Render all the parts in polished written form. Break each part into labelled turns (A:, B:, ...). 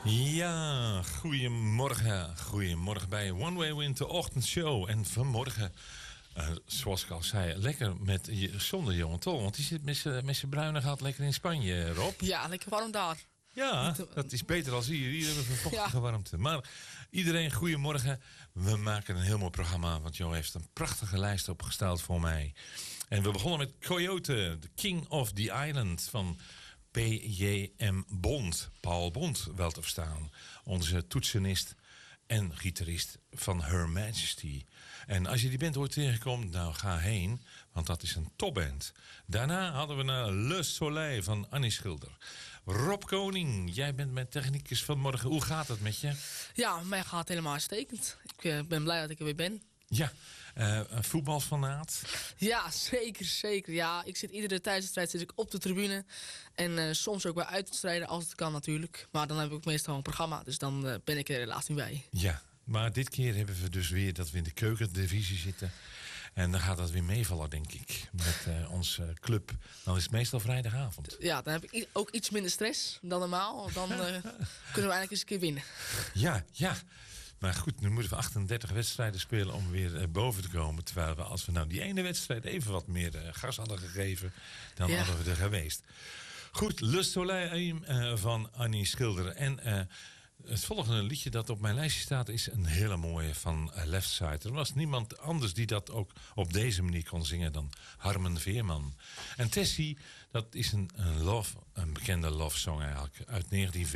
A: Ja, goedemorgen. Goedemorgen bij One Way Winter ochtendshow. En vanmorgen, zoals ik al zei, lekker zonder Johan Tol. Want die zit met zijn bruine gat lekker in Spanje, Rob.
B: Ja, lekker warm daar.
A: Ja, dat is beter als hier. Hier hebben we vochtige warmte. Maar iedereen, goedemorgen. We maken een heel mooi programma. Want Jo heeft een prachtige lijst opgesteld voor mij. En we begonnen met Coyote, The King of the Island van P.J.M. Bond. Paul Bond, wel te verstaan. Onze toetsenist en gitarist van Her Majesty. En als je die band ooit tegenkomt, nou ga heen. Want dat is een topband. Daarna hadden we naar Le Soleil van Annie Schilder. Rob Koning, jij bent mijn technicus vanmorgen. Hoe gaat het met je?
B: Ja, mij gaat het helemaal uitstekend. Ik ben blij dat ik er weer ben.
A: Ja, een voetbalfanaat.
B: Ja, zeker. Ja, ik zit iedere thuiswedstrijd op de tribune. En soms ook bij uitwedstrijden, als het kan natuurlijk. Maar dan heb ik meestal een programma, dus dan ben ik er helaas niet bij.
A: Ja, maar dit keer hebben we dus weer dat we in de keukendivisie zitten. En dan gaat dat weer meevallen, denk ik, met onze club. Dan is het meestal vrijdagavond.
B: Ja, dan heb ik ook iets minder stress dan normaal. Dan kunnen we eindelijk eens een keer winnen.
A: Ja. Maar goed, nu moeten we 38 wedstrijden spelen om weer boven te komen. Terwijl als we nou die ene wedstrijd even wat meer gas hadden gegeven, dan hadden we er geweest. Goed, Le Soleil van Annie Schilder. En het volgende liedje dat op mijn lijstje staat is een hele mooie van Left Side. Er was niemand anders die dat ook op deze manier kon zingen dan Harmen Veerman. En Tessie, dat is een bekende love song eigenlijk uit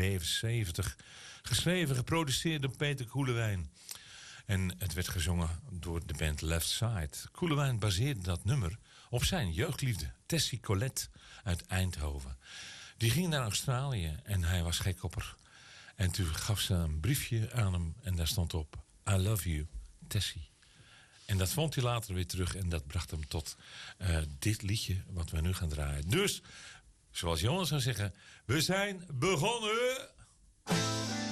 A: 1975. Geschreven, geproduceerd door Peter Koelewijn. En het werd gezongen door de band Left Side. Koelewijn baseerde dat nummer op zijn jeugdliefde, Tessie Colette uit Eindhoven. Die ging naar Australië en hij was gek op haar. En toen gaf ze een briefje aan hem en daar stond op: I love you, Tessie. En dat vond hij later weer terug en dat bracht hem tot dit liedje wat we nu gaan draaien. Dus, zoals Jonas zou zeggen, we zijn begonnen!